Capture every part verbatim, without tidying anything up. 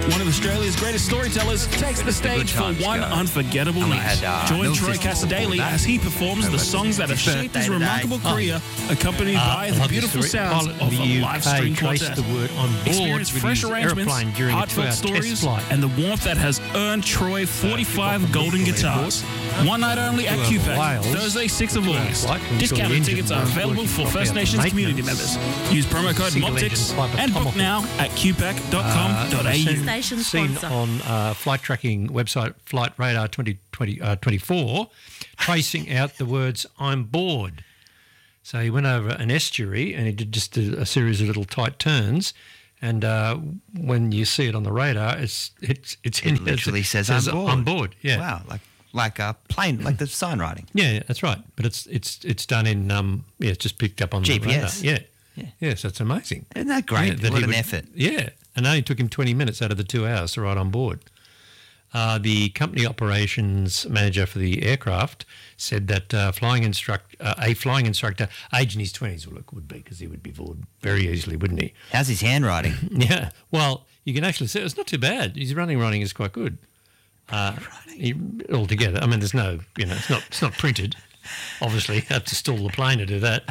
one of Australia's greatest storytellers, takes the stage for one unforgettable night. had, uh, Join Milk Troy Festival Casadei before that. as he performs the songs that have shaped his remarkable career, accompanied Uh, by I the love this beautiful story. sounds Pilot of in a the live U K string traced quartet. the word on board Experience with fresh his arrangements, aeroplane during a heartfelt two-hour stories, test flight. and the warmth that has earned Troy forty-five golden guitars. One night only at To, uh, Q PAC, Wales. Thursday, sixth of Two-hour August. flight, and Discounted engine tickets are was available working for properly First after Nations community maintenance. members. Use promo code Single engine MOPTIX type of and book tomahawk. now at q pac dot com dot a u. Station Seen sponsor. on uh, flight tracking website Flight Radar twenty twenty, uh, twenty-four, tracing out the words "I'm bored." So he went over an estuary and he did just a, a series of little tight turns. And uh, when you see it on the radar, it's it's it's It literally says, "I'm bored." I'm bored. Yeah. Wow, like like a plane, like the sign writing. Yeah, yeah, that's right. But it's it's it's done in um yeah, it's just picked up on G the P S. radar. Yeah. Yeah. Yeah, so it's amazing. Isn't that great? Yeah, that What he an would- effort. Yeah, and it only took him twenty minutes out of the two hours to ride on board. Uh, the company operations manager for the aircraft said that uh, flying instruct uh, a flying instructor, age in his twenties, well, it would be because he would be bored very easily, wouldn't he? How's his handwriting? Yeah. Well, you can actually see it's not too bad. His running writing is quite good. Uh, he, altogether, I mean, there's no, you know, it's not it's not printed. Obviously, have to stall the plane to do that.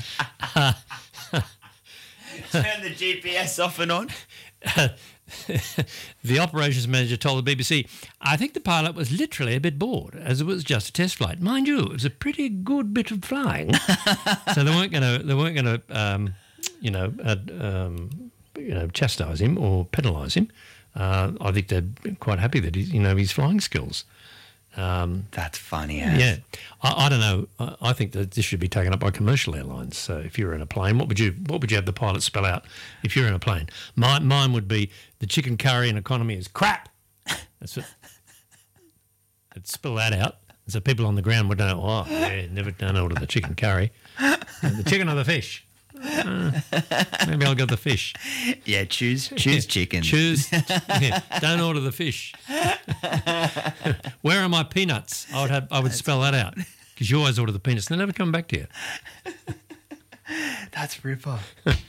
Turn the G P S off and on. The operations manager told the B B C, "I think the pilot was literally a bit bored, as it was just a test flight. Mind you, it was a pretty good bit of flying." So they weren't going to, they weren't going to, um, you know, uh, um, you know, chastise him or penalise him. Uh, I think they're quite happy that he's, you know, his flying skills. Um, That's funny. As. yeah, I, I don't know. I, I think that this should be taken up by commercial airlines. So if you're in a plane, what would you what would you have the pilot spell out if you're in a plane? Mine, mine would be the chicken curry in economy is crap. That's it. I'd spell that out so people on the ground would know. Oh, yeah, never done order the chicken curry. The chicken or the fish. Uh, maybe I'll go the fish. Yeah, choose choose chicken. Choose. Yeah, don't order the fish. Where are my peanuts? I would have. I would spell that out because you always order the peanuts and they never come back to you. That's ripper.